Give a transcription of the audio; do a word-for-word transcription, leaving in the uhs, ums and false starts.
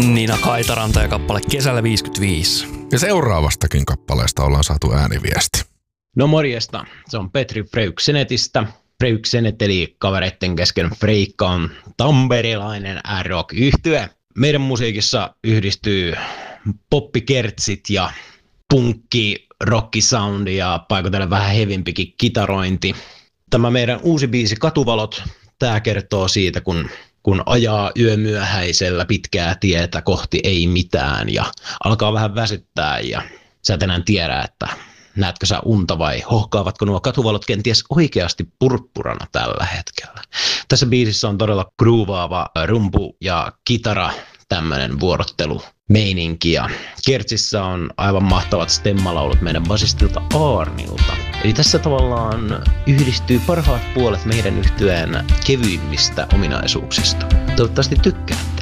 Nina Kaitaranta ja kappale Kesällä viisikymmentäviisi. Ja seuraavastakin kappaleesta ollaan saatu ääniviesti. No morjesta, se on Petri Freyksenetistä. Freyksenet eli kavereitten kesken Freikka on tamperilainen rock-yhtye. Meidän musiikissa yhdistyy poppikertsit ja punkki, rockisoundi ja paikotellen vähän hevimpikin kitarointi. Tämä meidän uusi biisi Katuvalot, tämä kertoo siitä, kun, kun ajaa yömyöhäisellä pitkää tietä kohti ei mitään ja alkaa vähän väsyttää ja sä et enää tiedä, että näetkö sä unta vai hohkaavatko nuo katuvalot kenties oikeasti purppurana tällä hetkellä. Tässä biisissä on todella groovaava rumpu ja kitara, tämmönen vuorottelumeininki ja kertsissä on aivan mahtavat stemmalaulut meidän basistilta Aarnilta. Eli tässä tavallaan yhdistyy parhaat puolet meidän yhtyeen kevyimmistä ominaisuuksista. Toivottavasti tykkää.